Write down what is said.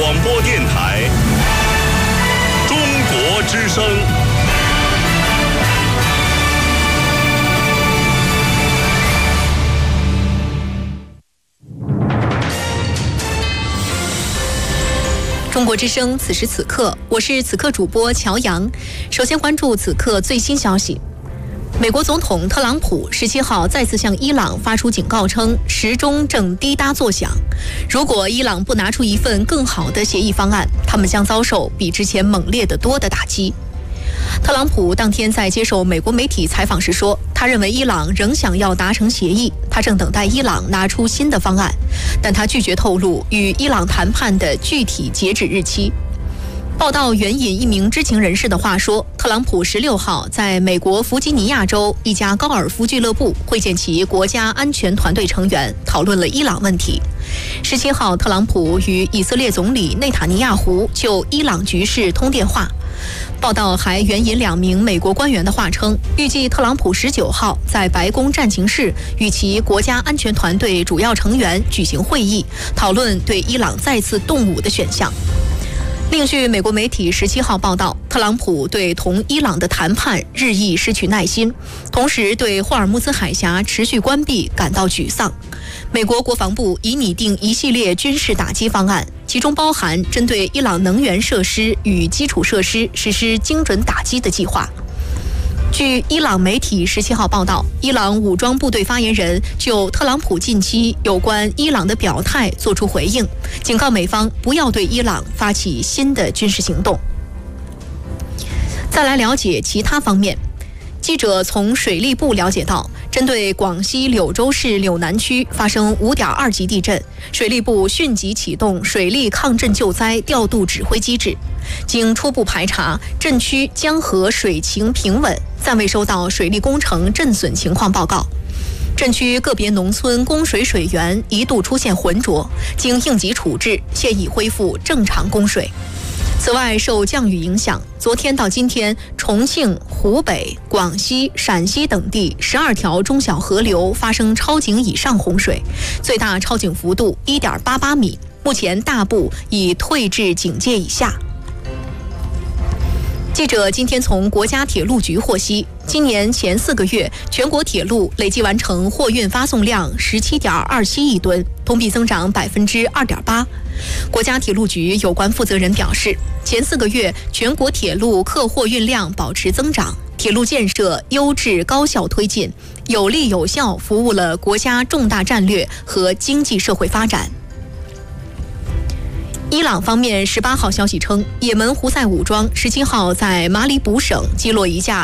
广播电台中国之声。 中国之声，此时此刻，我是此刻主播乔阳。首先关注此刻最新消息。美国总统特朗普17号再次向伊朗发出警告称，时钟正滴答作响。如果伊朗不拿出一份更好的协议方案，他们将遭受比之前猛烈得多的打击。特朗普当天在接受美国媒体采访时说，他认为伊朗仍想要达成协议，他正等待伊朗拿出新的方案，但他拒绝透露与伊朗谈判的具体截止日期。报道援引一名知情人士的话说，特朗普16号在美国弗吉尼亚州一家高尔夫俱乐部会见其国家安全团队成员，讨论了伊朗问题。17号，特朗普与以色列总理内塔尼亚胡就伊朗局势通电话。报道还援引2名美国官员的话称，预计特朗普19号在白宫战情室与其国家安全团队主要成员举行会议，讨论对伊朗再次动武的选项。另据美国媒体17号报道，特朗普对同伊朗的谈判日益失去耐心，同时对霍尔木兹海峡持续关闭感到沮丧。美国国防部已拟定一系列军事打击方案，其中包含针对伊朗能源设施与基础设施实施精准打击的计划。据伊朗媒体17号报道，伊朗武装部队发言人就特朗普近期有关伊朗的表态作出回应，警告美方不要对伊朗发起新的军事行动。再来了解其他方面。记者从水利部了解到，针对广西柳州市柳南区发生5.2级地震，水利部迅即启动水利抗震救灾调度指挥机制。经初步排查，震区江河水情平稳，暂未收到水利工程震损情况报告。震区个别农村供水水源一度出现浑浊，经应急处置，现已恢复正常供水。此外，受降雨影响，昨天到今天，重庆、湖北、广西、陕西等地12条中小河流发生超警以上洪水，最大超警幅度1.88米，目前大部已退至警戒以下。记者今天从国家铁路局获悉，今年前4个月，全国铁路累计完成货运发送量17.27亿吨，同比增长2.8%。国家铁路局有关负责人表示，前4个月全国铁路客货运量保持增长，铁路建设优质高效推进，有力有效服务了国家重大战略和经济社会发展。伊朗方面18号消息称，也门胡塞武装17号在马里卜省击落一架